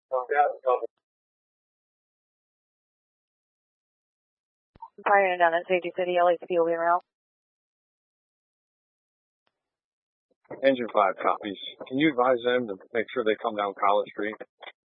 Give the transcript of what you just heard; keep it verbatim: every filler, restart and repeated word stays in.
Firing down at Safety City, L A C P will be around. Engine five copies. Can you advise them to make sure they come down College Street?